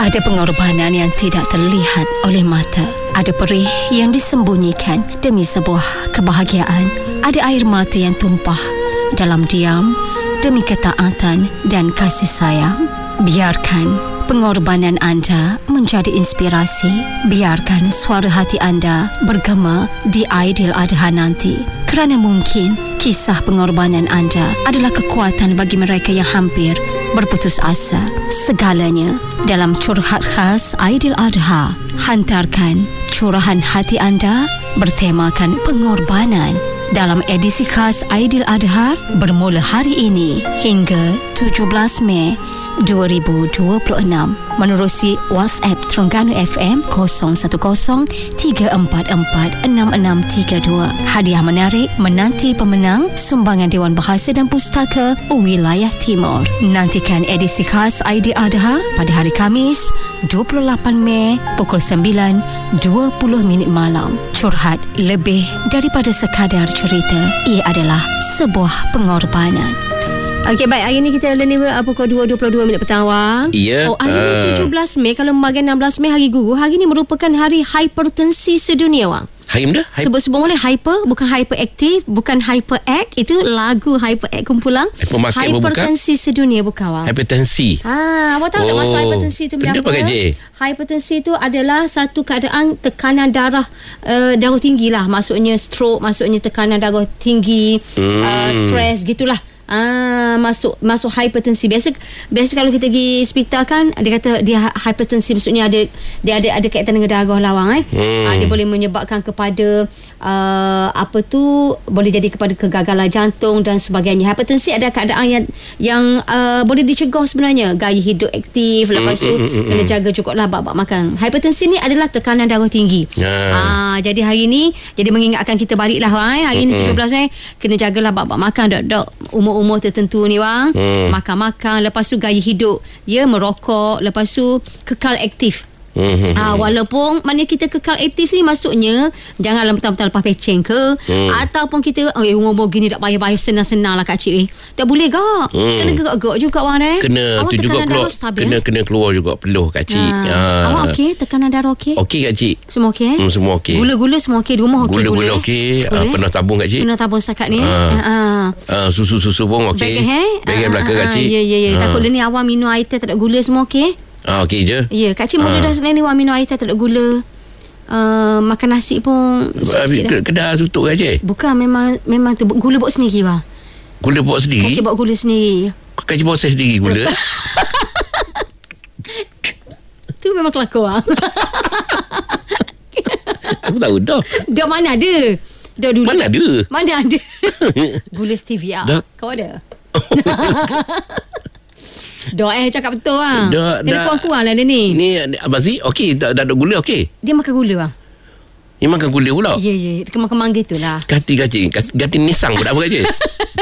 Ada pengorbanan yang tidak terlihat oleh mata. Ada perih yang disembunyikan demi sebuah kebahagiaan. Ada air mata yang tumpah dalam diam demi ketaatan dan kasih sayang. Biarkan pengorbanan anda menjadi inspirasi. Biarkan suara hati anda bergema di Aidiladha nanti. Kerana mungkin kisah pengorbanan anda adalah kekuatan bagi mereka yang hampir berputus asa. Segalanya dalam curhat khas Aidiladha. Hantarkan curahan hati anda bertemakan pengorbanan dalam edisi khas Aidiladha bermula hari ini hingga 17 Mei 2026 menerusi WhatsApp Terengganu FM 0103446632. Hadiah menarik menanti pemenang sumbangan Dewan Bahasa dan Pustaka Wilayah Timur. Nantikan edisi khas Aidiladha pada hari Khamis 28 Mei pukul 9.20 malam. Curhat lebih daripada sekadar cerita. Ia adalah sebuah pengorbanan. Okey, baik. Hari ni kita learning pukul 2.22 petang, Wang. Ya. Hari ni 17 Mei. Kalau bahagian 16 Mei Hari Guru. Hari ni merupakan hari hipertensi sedunia, Wang. Hai dah? Sebut-sebut boleh hyper, bukan hyperaktif, bukan hyperact. Itu lagu hyperact kumpulan. Hipertensi sedunia bukan, Wang. Hipertensi. Awak tahu tak maksud hipertensi tu bila apa? Hipertensi tu adalah satu keadaan tekanan darah tinggi lah. Maksudnya stroke, maksudnya tekanan darah tinggi, stres gitulah. Masuk hipertensi. Biasa kalau kita pergi hospital kan, dia kata dia hipertensi, maksudnya dia ada kaitan dengan darah lawang. Dia boleh menyebabkan kepada boleh jadi kepada kegagalan jantung dan sebagainya. Hipertensi ada keadaan yang boleh dicegah sebenarnya. Gaya hidup aktif, lepas tu kena jaga cukuplah bab makan. Hipertensi ni adalah tekanan darah tinggi. Jadi hari ni mengingatkan kita baliklah, hari ni 17 Mei kena jagalah bab makan. Dok umur tertentu ni, Wang. Makan-makan, lepas tu gaya hidup, merokok, lepas tu kekal aktif. Walaupun maknanya kita kekal aktif ni, maksudnya janganlah betul-betul lepas peceng ke, ataupun kita umur gini tak payah-payah senang-senang lah Kak Cik. Tak boleh gak. Kena gerak-gerak juga, Wang. Kena tu juga kena keluar juga peluh Kak Cik. Awak okey? Tekanan darah okey? Okey Kak Cik. Semua okey? Semua okey. Gula-gula semua okey di rumah? Okey. Gula-gula okey. Pernah tabung Kak Cik. Pernah tabung setakat ni. Susu-susu pun okey. Bagai belakang Kak Cik. Ya. Takut ni awam minum air teh tak ada gula, semua okey? Okey je. Ya, Kak Cik mula dah selain ni minum air teh tak ada gula. Makan nasi pun kedah tutup Kak Cik? Bukan, memang tu gula buat sendiri, Bang. Gula buat sendiri? Kak Cik buat gula sendiri. Kak Cik buat sendiri gula? Tu memang kelakar. Aku tahu dah. Dah mana ada? Dah dulu. Mana ada? Gula stevia. Kau ada? Cakap betul, Bang. Dia kurang-kurang lah dia ni. Ni Abang Zee, okey, dah ada gula okey. Dia makan gula, Bang. Dia makan gula pula? Ya. Kemang-kemang gitulah. Ganti nisang pun tak apa Kak Cik.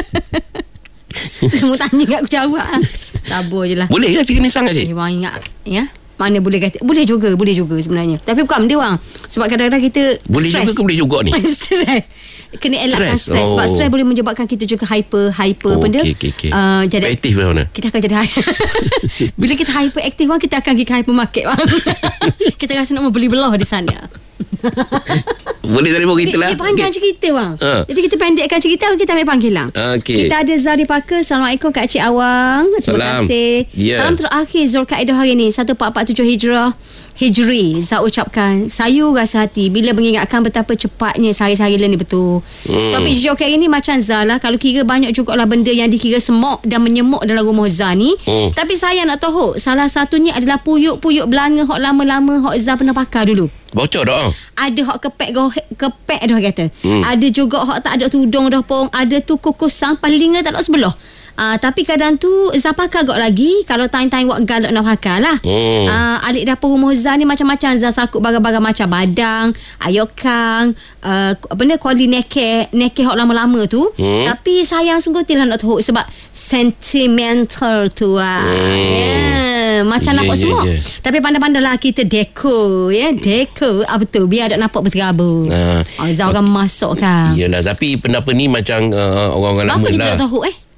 Kamu tanya kat aku jawab. Sabar je lah. Boleh ke ganti nisang Kak Cik? Wang ingat, ya? Mana boleh ganti? Boleh juga sebenarnya. Tapi bukan dia, Wang. Sebab kadang-kadang kita boleh stress. Juga ke boleh juga ni? Stres. Kena elakkan stres. Sebab stres boleh menyebabkan kita juga hyper benda. Okay. Jadi aktif mana? Kita akan jadi bila kita hyper aktif, Wang, kita akan pergi ke hypermarket, Wang. Kita rasa nak membeli belah di sana. Boleh dari kita lah. Dia panjang cerita, Bang. Jadi kita pendekkan cerita, kita ambil panggilan. Kita ada Zari Parker. Assalamualaikum Kak Cik Awang. Terima kasih. Salam terakhir Zulkaidah hari ni 1447 Hijri. Saya ucapkan sayu rasa hati bila mengingatkan betapa cepatnya sehari-hari ni, betul. Topik Jok hari ni macam Zah lah. Kalau kira banyak jugalah benda yang dikira semok dan menyemuk dalam rumah Zah ni. Tapi saya nak tahu salah satunya adalah puyuk-puyuk belanga hok lama-lama hok Zah pernah pakai dulu. Bocor dah. Ada hok kepek dah kata. Ada juga hok tak ada tudung dah pun. Ada tu kukusang paling tak ada sebelah. Tapi kadang tu Zah pakai agak lagi. Kalau time-time wak galak nak pakai lah. Adik dapur rumah Zah ni macam-macam. Zah sakut barang-barang macam badang, ayokang, kuali neke hok lama-lama tu. Tapi sayang sungguh tilah nak tahu sebab sentimental tu macam nampak semua. Tapi pandai-pandai lah kita deko. Deko betul, biar tak nampak berterabur. Zah orang masuk kan. Yelah, tapi pendapat ni macam orang-orang lama lah. Apa kita tak tahu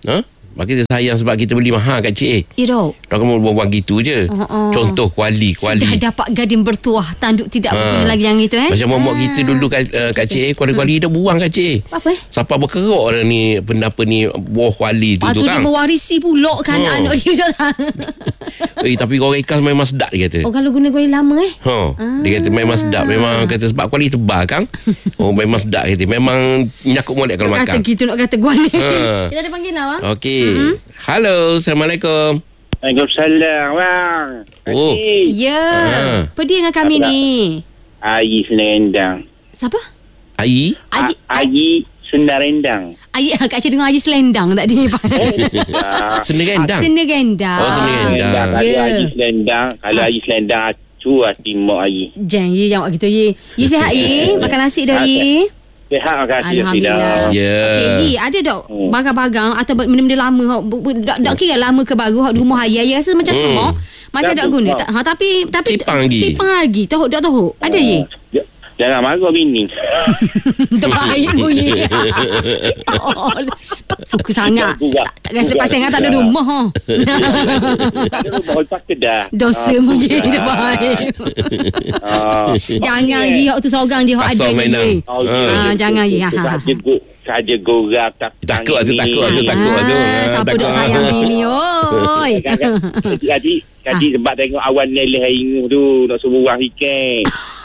Kita sayang sebab kita beli mahal Kak Cik. Ya dok. Kamu buang gitu je. Contoh kuali. Sudah dapat gading bertuah, tanduk tidak berguna lagi yang itu Macam mak kita dulu Kak Cik, kuali dah buang Kak Cik. Apa Siapa berkerok dah ni buah kuali tu tu kan. Dia mewarisi pula kan anak dia dah. Tapi goreng ikan memang sedap dia kata. Kalau guna kuali lama Dia kata memang sedap. Memang kata sebab kuali tebal kan. Memang sedap kata. Memang nyakut molek kalau makan. Kata gitu nak kata kuali. Kita ada panggil nama. Okey. Halo, Assalamualaikum. Waalaikumsalam, bang. Oh. Ya. Pergi dengan kami ni. Ayi Selendang. Siapa? Ayi Sendarendang. Ayi, Kak Cik dengar Ayi Selendang tak dia? Senegendang. Senegendang. Oh, Senegendang. Kalau Ayi Selendang, kalau Ayi Selendang acu hati mak Ayi. Jangan ye jawab kita ye. Ye sihat ye? Makan nasi dah ye? Sihat, makasih. Alhamdulillah. Okey, ye ada tak bagang-bagang atau benda-benda lama tak kira lama ke baru di rumah ayah rasa macam semok macam tak guna. Tapi sipang lagi. Tahu tak tahu? Ada ye? Jangan marah bini. Terbaik bunyi. Suka sangat. Tak rasa pasal tak ada rumah. Tak ada rumah lepas kedah. Dosa bunyi terbaik. Jangan ye tu seorang je ada ni. Jangan ye. Saja gorak takut tu. Siapa dok sayang bini oi. Kaji sebab tengok awan neleh ingu tu nak suruh buang ikan.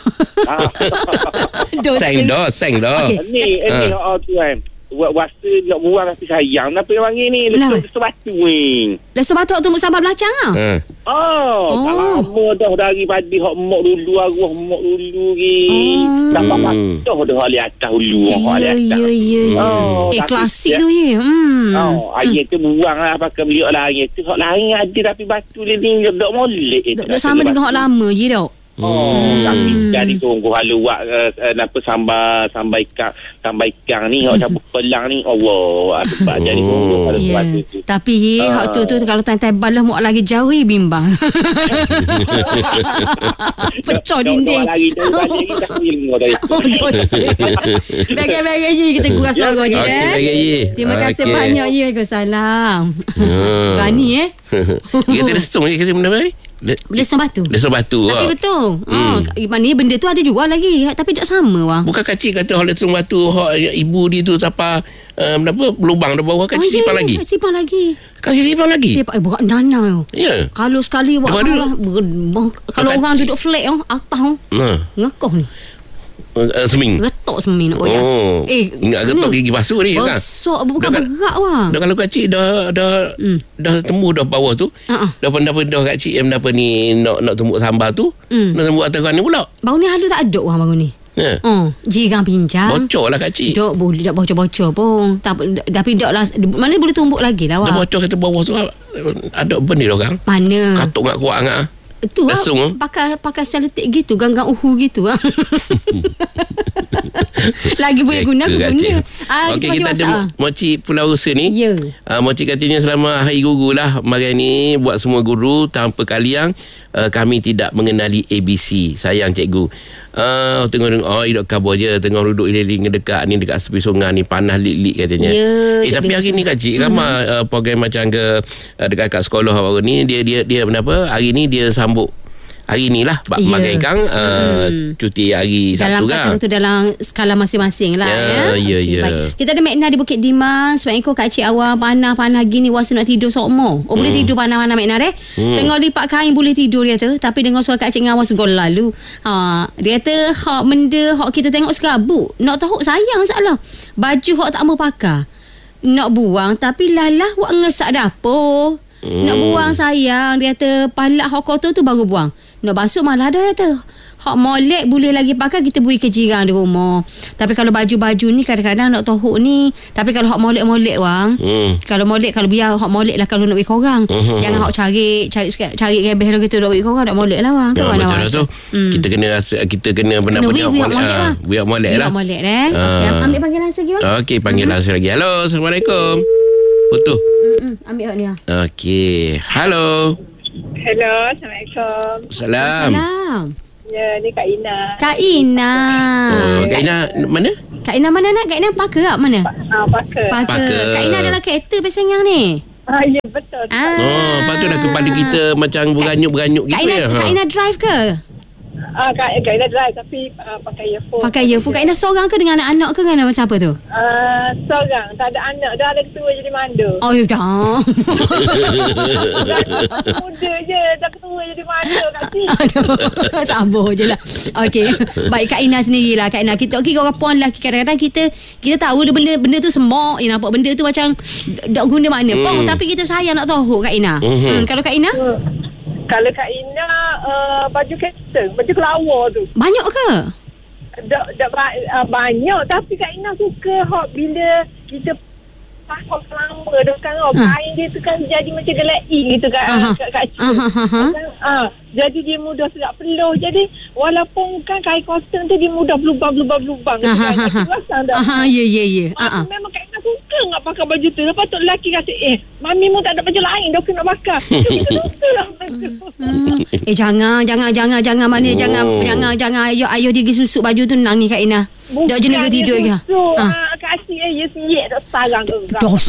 Seng dah. Ni tu kan. Wasa nak buang tapi sayang. Kenapa yang panggil ni? Lesu batu ni. Lesu batu tu sambal belacang tak lama dah daripada hak mak dulu arwah mak dulu ni. Sampai patah dah hak atas dulu. Ya. Klasik tu ye. Ayat tu buang lah pakai beliau lain. Tu hak lain ada tapi batu ni dok molek. Dok sama dengan hak lama je dok. Tapi jadi tunggu halu buat apa sambal ikan ni hak cabut pelang ni Allah sebab jadi tunggu halu buat tu. Tapi hak tu kalau tebal lah muak lagi jauh bimbang. Pecah dinding. Lagi dah ilmu tadi. Dosa. Bagi je kita kuras lagu je Terima kasih banyak ye. Waalaikumsalam. Berani Kita resung kita benda ni. Lesung batu. Tapi betul. Maknanya benda tu ada jual lagi. Tapi tak sama bang. Bukan Kak Cik kata hak lesung batu hak ibu dia tu siapa lubang dah bawah Kak Cik simpan lagi. Kasih simpan lagi. Bukan danang. Ya. Kalau sekali buat salah kalau orang duduk flat atas ngakoh ni. Seming. Retok seming nak koyak. Ingat retok gigi basuh ni kan. Besok bukan berat wah. Dah kalau Kak Cik dah tembus dah bawah tu. Dah Kak Cik yang ni nak tumbuk sambal tu. Nak tumbuk atas ni pula. Bau ni halu tak ada wah bau ni. Jigang pinjam. Bocor lah Kak Cik. Dok boleh tak bocor-bocor pun. Tapi dok lah. Mana boleh tumbuk lagi lah wah. Dah bocor kata bawah tu ada benda dah kan. Mana? Katuk nak kuat sangat. Tu pakai seletik gitu, ganggang uhu gitu lagi boleh guna. Okey, kita ada Moci Pulau Rusa ni. Moci katanya selama Hari Guru lah hari ni buat semua guru tanpa kaliang kami tidak mengenali ABC. Sayang cikgu. Tengok hidup kabur je, tengok duduk liling dekat ni dekat tepi sungai ni panas lik-lik katanya. Tapi hari ni Kak Cik ramai program macam ke dekat sekolah baru ni dia kenapa hari ni dia sambut hari ni lah bagaikan cuti hari Sabtu kan. Dalam dalam skala masing-masing lah Kita ada Mekna di Bukit Dimang. Sebab Kak Cik awal panah gini wasa nak tidur sokmo. Boleh tidur panah-panah Mekna tengok lipat kain boleh tidur dia tu. Tapi dengan suara Kak Cik ngawas gol lalu dia kata hak benda hak kita tengok serabut nak tahu sayang salah baju hak tak mau pakai nak buang tapi lalah wak ngesak dapur. Nak buang sayang. Dia kata palak hak kotor tu baru buang. Nak basuh malah dah kata hak molek boleh lagi pakai kita beri ke jiran di rumah. Tapi kalau baju-baju ni kadang-kadang nak tohuk ni. Tapi kalau hak molek-molek wang kalau biar hak molek lah kalau nak beri korang. Jangan hak cari rebeh lah kita nak beri korang nak molek lah wang. Macam tu kita kena benar-benar biar molek lah. Ambil panggilan lagi bang. Okey, panggilan lagi. Halo, Assalamualaikum. Putus. Ambil hak ni. Okey. Halo. Hello, Assalamualaikum. Salam. Ya, ni Kak Ina. Kak Ina mana? Kak Ina mana nak? Kak Ina Parker tak mana? Parker. Kak Ina adalah karakter pesengang ni. Ya, betul. Patutlah kepala kita macam beranyuk-beranyuk gitu ya. Kak Ina drive ke? Kak Ina drive tapi pakai earphone. Pakai earphone. Kak Ina seorang ke dengan anak-anak ke dengan siapa tu? Seorang. Tak ada anak. Dah ada ketua jadi manda. Oh, ya dah. Muda je. Dah ketua jadi manda Kak Cik. Aduh, sabar je lah. Okey. Baik, Kak Ina sendirilah. Kak Ina, kita orang puan lelaki kadang-kadang kita tahu benda tu semok. Nampak benda tu macam tak guna mana pun. Tapi kita sayang nak tahu Kak Ina. Kalau Kak Ina? Kalau Kak Ina baju casing, baju kelawar tu. Banyak ke? Banyak. Tapi Kak Ina suka bila kita pakai lama tu kan. Kain dia tu kan jadi macam gelai gitu Kak Cik. Jadi dia mudah serap peluh. Jadi walaupun kan kain cotton tu dia mudah berlubang. Ya. Memang Kak Ina suka nak pakai baju tu. Lepas tu lelaki kata, Mami mu tak ada baju lain dah nak pakai. Kita suka lah. Jangan mana jangan ayah dia pergi susuk baju tu nangis Kak Ina. Dak je negeri tidur ke? Kak Cik ya siap dak sarang tu.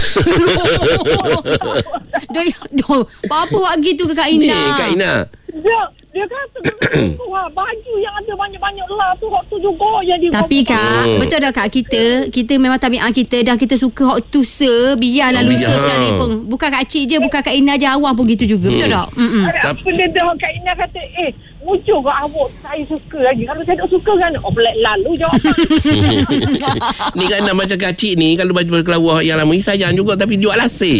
Apa buat gitu ke Kak Ina? Kak Ina. Dia kata baju yang ada banyak-banyak lah tu hak tu juga yang dia. Tapi Kak, betul dah Kak, kita memang tabiat kita dah kita suka hak tu biarlah lusus sekali pun. Bukan Kak Cik je, bukan Kak Ina je, awak pun gitu juga. Betul tak? Benda dah Kak Ina kata muncul ke awak saya suka lagi. Kalau saya tak suka kan lalu jawapan. Ni kan macam Kak Cik ni, kalau baju kelawar yang lama ni sayang juga tapi jual lasik.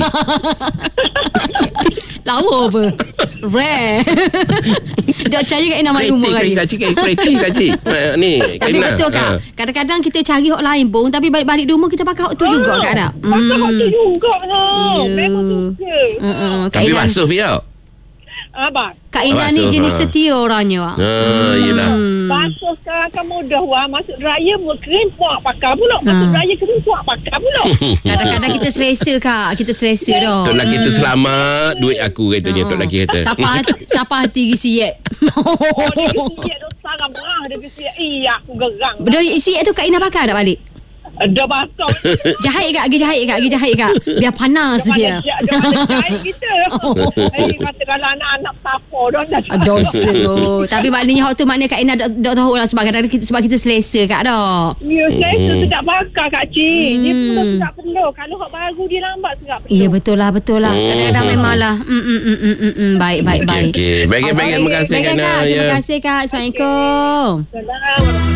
Lawa apa? Rare. Tak percaya Kak Ina main rumah kali. Kreatif Kak Cik. Ni Tapi betul Kak, kadang-kadang kita cari hak lain pun, tapi balik-balik rumah kita pakai hak tu juga Kak Ada. Pakai hak tu juga memang suka. Tapi basuh dia. Kak Ina ni jenis setia orangnya. Yelah. Basuh sekarang kan mudah masuk raya krim puak pakai pula. Masuk raya krim puak pakai pula. Kadang-kadang kita selesa Kak. Kita selesa dah. Tok lelaki kita selamat duit aku katanya. Tok lelaki kata Siapa hati gisiat. Dia gisiat tu sangat murah. Dia gisiat aku gerang. Betul gisiat tu Kak Ina pakai tak balik? Dah basah. Jahit Kak. Biar panas dia. Dia jahit kita. Kata kalau anak-anak siapa dah. Dosa tu. Tapi maknanya hak tu maknanya Kak Ina tak tahu lah sebab kita selesa Kak dah. Ya, selesa sedap bakar Kak Cik. Dia pun sedap peluh. Kalau hak baru dia lambat sedap peluh. Ya, betul lah. Kadang-kadang memanglah. Baik. Okey. Baik, terima kasih Kak Ina. Terima kasih Kak. Assalamualaikum. Assalamualaikum.